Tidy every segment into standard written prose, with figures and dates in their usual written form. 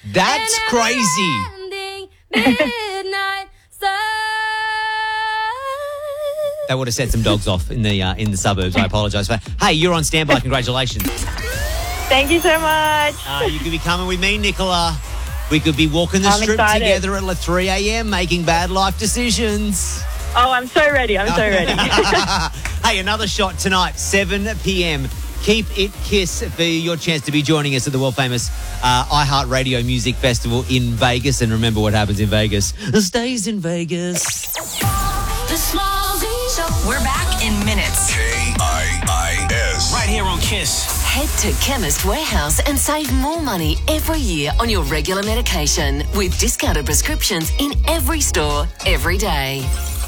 That's crazy. Midnight sun. That would have set some dogs off in the suburbs. I apologise for that. Hey, you're on standby. Congratulations. Thank you so much. You could be coming with me, Nicola. We could be walking the I'm strip excited. together at like 3 a.m. making bad life decisions. Oh, I'm so ready. I'm so ready. Hey, another shot tonight, 7 p.m. Keep it KISS for your chance to be joining us at the world-famous iHeartRadio Music Festival in Vegas. And remember what happens in Vegas stays in Vegas. The Small Z Show. We're back in minutes. KIIS. Right here on KISS. Head to Chemist Warehouse and save more money every year on your regular medication with discounted prescriptions in every store, every day.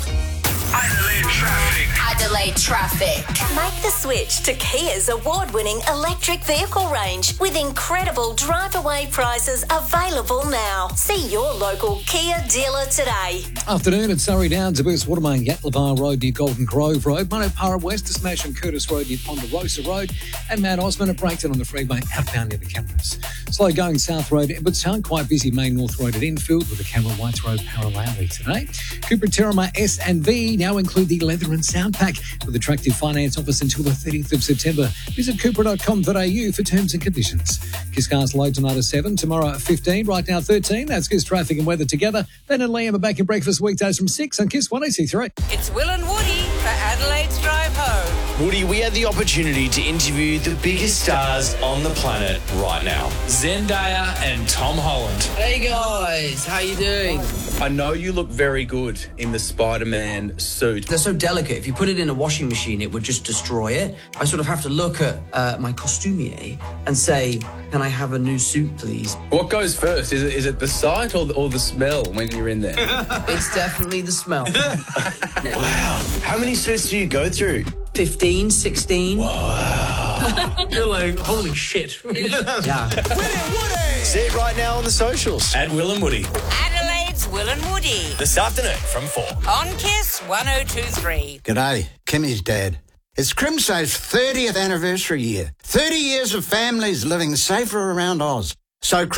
Adelaide Traffic. Make the switch to Kia's award-winning electric vehicle range with incredible drive-away prices available now. See your local Kia dealer today. Afternoon at Surrey Downs, Abuse Watermain, Yatlabar Road near Golden Grove Road, Monopara West to Smash and Curtis Road near Ponderosa Road, and Mount Osman at Breakton on the freeway outbound near the cameras. Slow going South Road, Edwardstown, quite busy Main North Road at Enfield with the camera Whites Road parallelly today. Cooper Terramar S and V now include the leather and sound pack with attractive finance offers until the 30th of September. Visit cooper.com.au for terms and conditions. Kiss Cars low tonight at 7, tomorrow at 15, right now 13. That's Kiss Traffic and Weather together. Ben and Liam are back in breakfast weekdays from 6 on Kiss 103. It's Will and Woody for Adelaide's Drive Home. Woody, we had the opportunity to interview the biggest stars on the planet right now. Zendaya and Tom Holland. Hey guys, how you doing? I know you look very good in the Spider-Man suit. They're so delicate. If you put it in a washing machine, it would just destroy it. I sort of have to look at my costumier and say, can I have a new suit, please? What goes first? Is it the sight or the smell when you're in there? It's definitely the smell. Wow. How many suits do you go through? 15, 16. Wow. You're like, holy shit. Yeah. See it right now on the socials. At Will and Woody. Adelaide's Will and Woody. This afternoon from 4. On KISS 102.3. G'day, Kimmy's dad. It's Crimso's 30th anniversary year. 30 years of families living safer around Oz. So